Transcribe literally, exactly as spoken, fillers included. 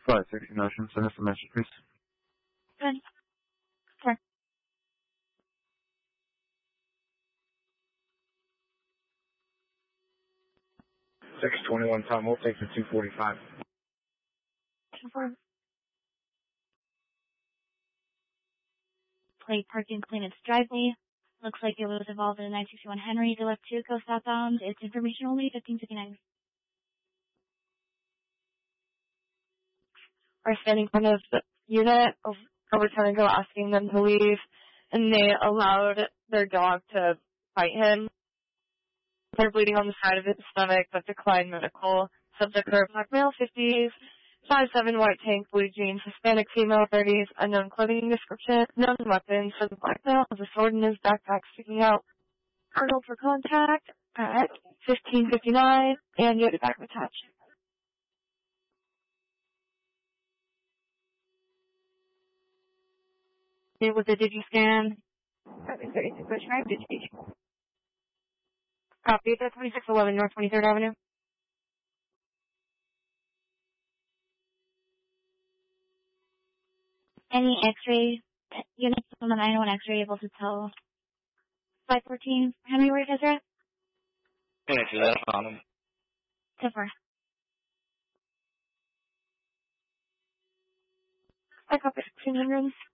five sixteen Ocean, send us a message, please. Good. Sure. six twenty-one Tom, we'll take the two forty-five. Plate parking Clements driveway. Looks like it was involved in a nine sixty-one Henry. The left two go southbound. It's information only, fifteen fifty-nine. Are standing in front of the unit, overturning go asking them to leave, and they allowed their dog to fight him. They're bleeding on the side of his stomach, but declined medical. Subject are black male, fifties, five seven, white tank, blue jeans, Hispanic female, thirties, unknown clothing description, known weapons for the black male, has a sword in his backpack sticking out. Hurdle for contact at fifteen fifty-nine, and unit back attached. It was a DigiScan. Prescribed Digi. Copy, that's twenty-six eleven North twenty-third Avenue. Any X-ray units from the nine one X-ray able to tell five fourteen Henry where it is at? Yeah, so that's on them. So far. I copy sixteen hundred.